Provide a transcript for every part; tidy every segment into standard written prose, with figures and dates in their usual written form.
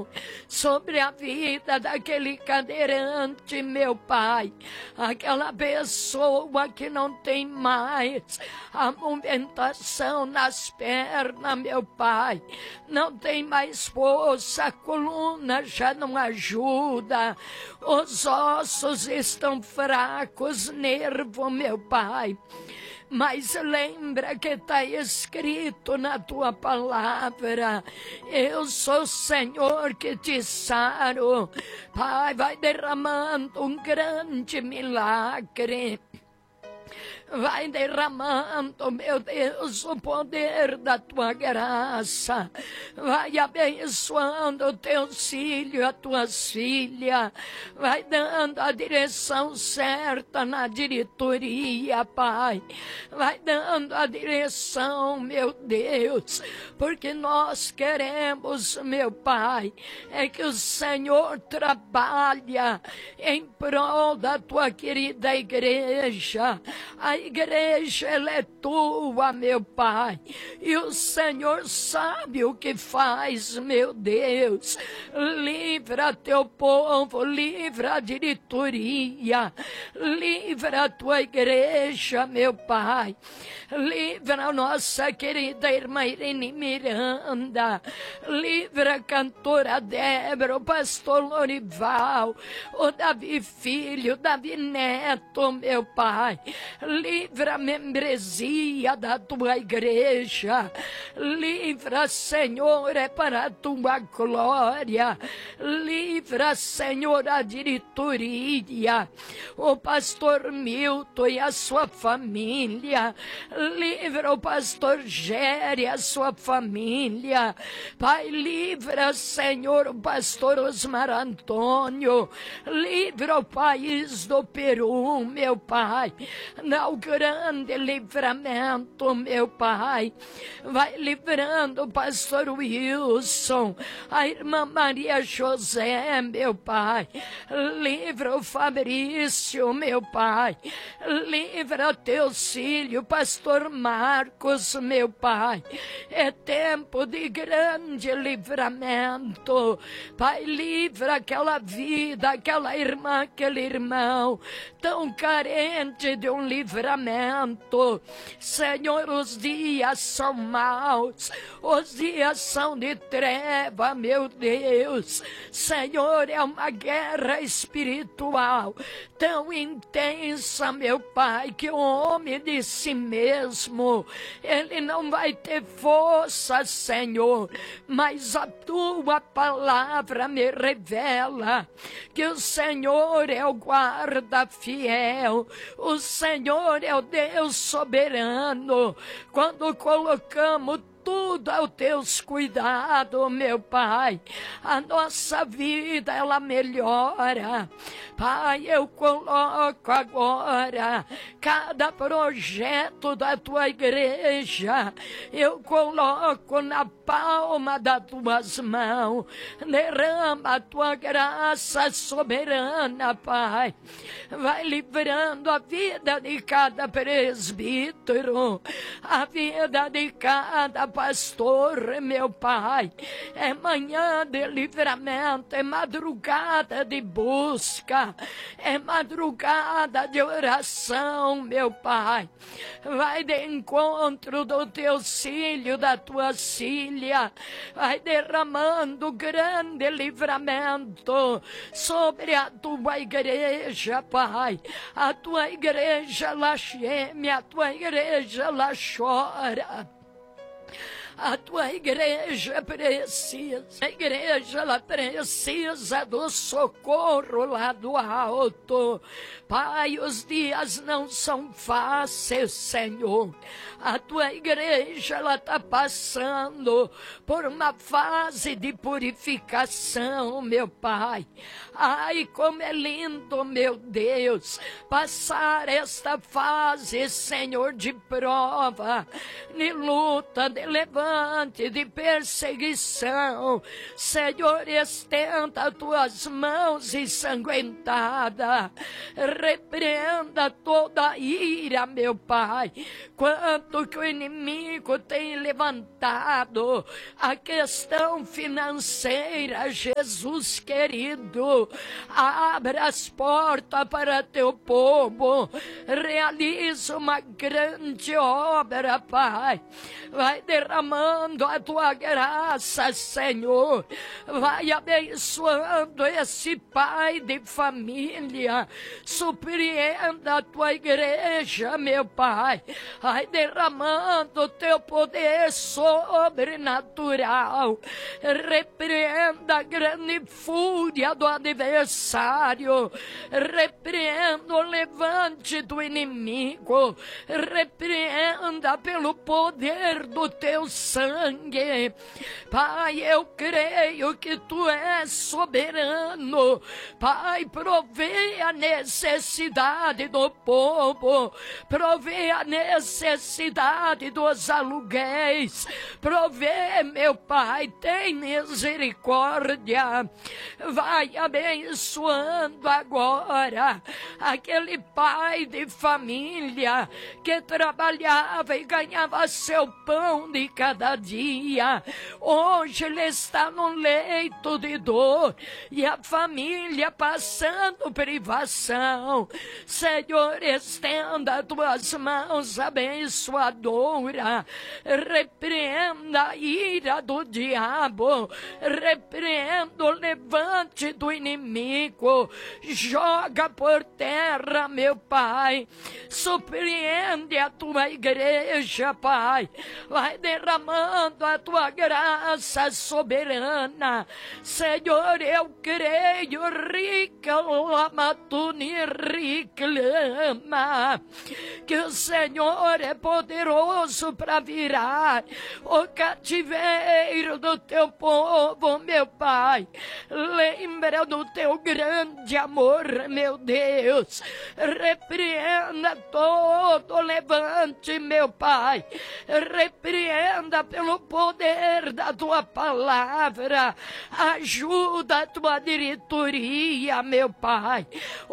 Senhor, sobre a vida daquele cadeirante, meu Pai, aquela pessoa que não tem mais a movimentação nas pernas, meu Pai, não tem mais força, a coluna já não ajuda, os ossos estão fracos, nervo, meu Pai. Mas lembra que está escrito na tua palavra: eu sou o Senhor que te saro. Pai, vai derramando um grande milagre. Vai derramando, meu Deus, o poder da tua graça. Vai abençoando o teu filho, as tuas filhas. Vai dando a direção certa na diretoria, Pai. Vai dando a direção, meu Deus. Porque nós queremos, meu Pai, é que o Senhor trabalha em prol da tua querida igreja. A igreja, ela é tua, meu Pai, e o Senhor sabe o que faz, meu Deus. Livra teu povo, livra a diretoria, livra a tua igreja, meu Pai. Livra a nossa querida irmã Irene Miranda, livra a cantora Débora, o pastor Lorival, o Davi Filho, Davi Neto, meu Pai. Livra a membresia da tua igreja. Livra, Senhor, é para a tua glória. Livra, Senhor, a diretoria, o pastor Milton e a sua família. Livra o pastor Géry e a sua família. Pai, livra, Senhor, o pastor Osmar Antônio. Livra o país do Peru, meu Pai. Dá o grande livramento, meu Pai. Vai livrando o pastor Wilson, a irmã Maria José, meu Pai. Livra o Fabrício, meu Pai. Livra teus filhos, pastor Marcos, meu Pai. É tempo de grande livramento. Pai, livra aquela vida, aquela irmã, aquele irmão tão carente de um livramento. Senhor, os dias são maus, os dias são de treva, meu Deus. Senhor, é uma guerra espiritual tão intensa, meu Pai, que o homem de si mesmo, ele não vai ter força, Senhor, mas a tua palavra me revela que o Senhor é o guarda fiel, o Senhor é o Deus soberano. Quando colocamos tudo aos teus cuidados, meu Pai, a nossa vida, ela melhora. Pai, eu coloco agora cada projeto da tua igreja, eu coloco na palma das tuas mãos. Derrama a tua graça soberana, Pai. Vai livrando a vida de cada presbítero, a vida de cada pastor, meu Pai. É manhã de livramento, é madrugada de busca, é madrugada de oração, meu Pai. Vai de encontro do teu filho, da tua filha, vai derramando grande livramento sobre a tua igreja, Pai. A tua igreja, ela geme, a tua igreja, ela chora. A tua igreja precisa, a igreja ela precisa do socorro lá do alto. Pai, os dias não são fáceis, Senhor. A tua igreja ela está passando por uma fase de purificação, meu Pai. Ai, como é lindo, meu Deus, passar esta fase, Senhor, de prova, de luta, de levantamento, levante de perseguição. Senhor, estenda tuas mãos ensanguentadas. Repreenda toda ira, meu Pai. Quanto que o inimigo tem levantado a questão financeira, Jesus querido, abra as portas para teu povo, realiza uma grande obra, Pai. Vai derramando a tua graça, Senhor. Vai abençoando esse pai de família. Surpreenda a tua igreja, meu Pai. Vai derramando o teu poder sobrenatural. Repreenda a grande fúria do adversário. Repreenda o levante do inimigo. Repreenda pelo poder do teu sangue. Pai, eu creio que tu és soberano. Pai, provê a necessidade do povo. Provê a necessidade dos aluguéis. Provê, meu Pai, tem misericórdia. Vai abençoando agora aquele pai de família que trabalhava e ganhava seu pão de cada dia. Hoje ele está no leito de dor e a família passando privação. Senhor, estenda tuas mãos abençoadora. Repreenda a ira do diabo. Repreenda o levante do inimigo. Joga por terra, meu Pai. Surpreende a tua igreja, Pai. Vai derramando a tua graça soberana. Senhor, eu creio, rica lamatuni reclama, que o Senhor é poderoso para virar o cativeiro do teu povo, meu Pai. Lembra do teu grande amor, meu Deus. Repreenda todo levante, meu Pai. Repreenda pelo poder da tua palavra. Ajuda a tua diretoria, meu Pai.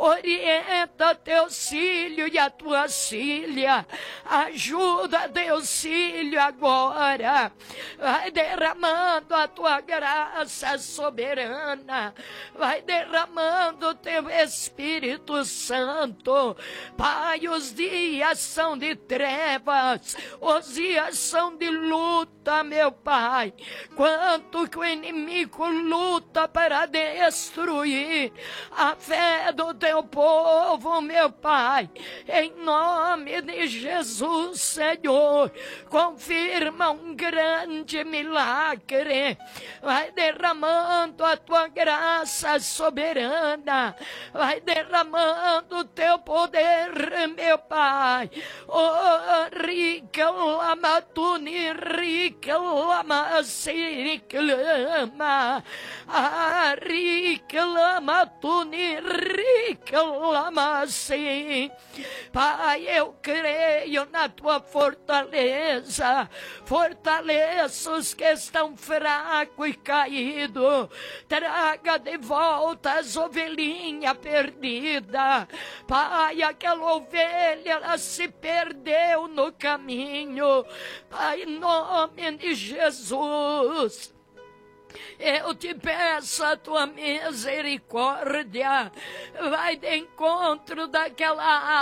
Orienta teus filhos e a tua filha. Ajuda teus filhos agora. Vai derramando a tua graça soberana. Vai derramando o teu Espírito Santo. Pai, os dias são de trevas. Os dias são de luta, meu Pai. Quanto que o inimigo luta para destruir a fé do teu povo, meu Pai. Em nome de Jesus, Senhor, confirma um grande milagre. Vai derramando a tua graça soberana. Vai derramando o teu poder, meu Pai. Oh, rica lamatuni, rica lamasiri clama. Ah, rica lamatuni, rica lamasi. Pai, eu creio na tua fortaleza. Fortaleza os que estão fracos e caídos. Traga de volta as ovelhinhas perdidas. Pai, aquela ovelha, ela se perdeu no caminho. Pai, em nome de Jesus, eu te peço a tua misericórdia. Vai de encontro daquela